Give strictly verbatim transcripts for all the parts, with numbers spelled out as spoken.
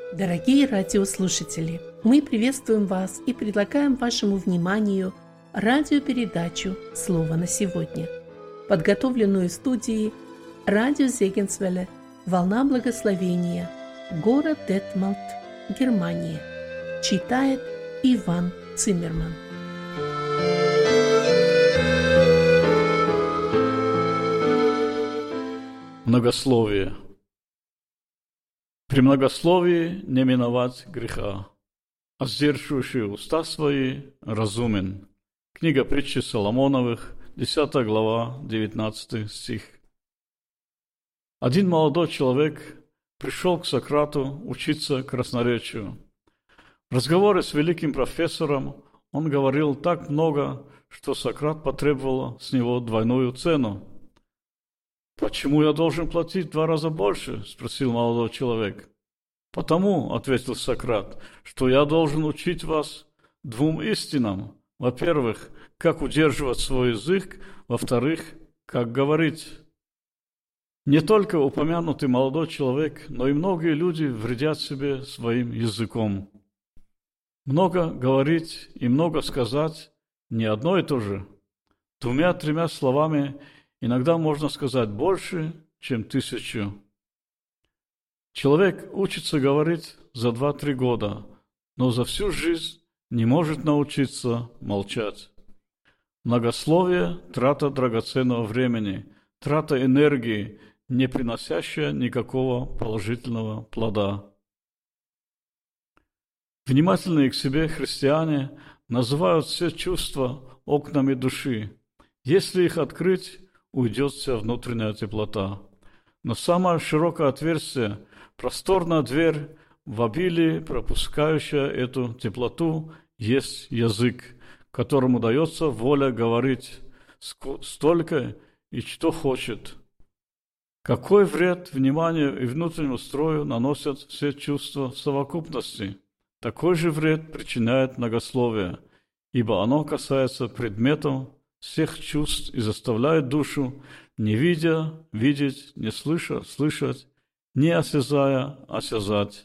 Дорогие радиослушатели, мы приветствуем вас и предлагаем вашему вниманию радиопередачу «Слово на сегодня», подготовленную студией радио Зегенсвелле «Волна благословения», город Детмалт, Германия. Читает Иван Циммерман. Многословие. При многословии не миновать греха, а сдерживающий уста свои разумен. Книга притчи Соломоновых, десятая глава, девятнадцатый стих. Один молодой человек пришел к Сократу учиться красноречию. В разговоре с великим профессором он говорил так много, что Сократ потребовал с него двойную цену. «Почему я должен платить в два раза больше?» – спросил молодой человек. «Потому, – ответил Сократ, – что я должен учить вас двум истинам. Во-первых, как удерживать свой язык, во-вторых, как говорить». Не только упомянутый молодой человек, но и многие люди вредят себе своим языком. Много говорить и много сказать – не одно и то же. Двумя-тремя словами – иногда можно сказать больше, чем тысячу. Человек учится говорить за два-три года, но за всю жизнь не может научиться молчать. Многословие – трата драгоценного времени, трата энергии, не приносящая никакого положительного плода. Внимательные к себе христиане называют все чувства окнами души. Если их открыть, уйдет вся внутренняя теплота. Но самое широкое отверстие, просторная дверь, в обилии пропускающая эту теплоту, есть язык, которому дается воля говорить столько и что хочет. Какой вред вниманию и внутреннему строю наносят все чувства в совокупности? Такой же вред причиняет многословие, ибо оно касается предметов всех чувств и заставляет душу, не видя, видеть, не слыша, слышать, не осязая, осязать.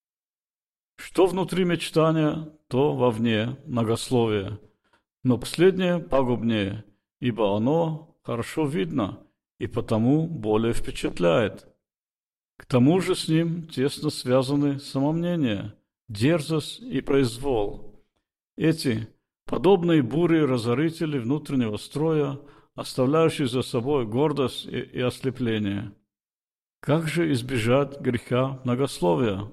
Что внутри мечтания, то вовне многословие. Но последнее пагубнее, ибо оно хорошо видно и потому более впечатляет. К тому же с ним тесно связаны самомнение, дерзость и произвол. Эти подобные бури-разорители внутреннего строя, оставляющие за собой гордость и, и ослепление. Как же избежать греха многословия?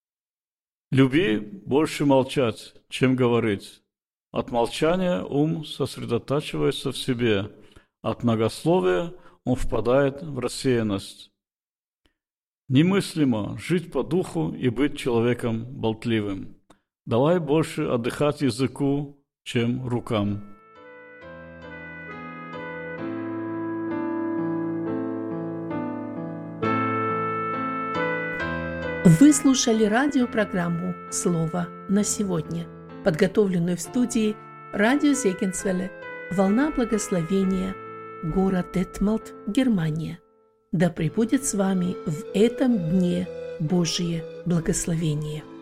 Люби больше молчать, чем говорить. От молчания ум сосредотачивается в себе, от многословия он впадает в рассеянность. Немыслимо жить по духу и быть человеком болтливым. Давай больше отдыхать языку, чем рукам. Вы слушали радиопрограмму «Слово на сегодня», подготовленную в студии радио Зегенсвелле «Волна благословения», город Детмалт, Германия. Да пребудет с вами в этом дне Божие благословение.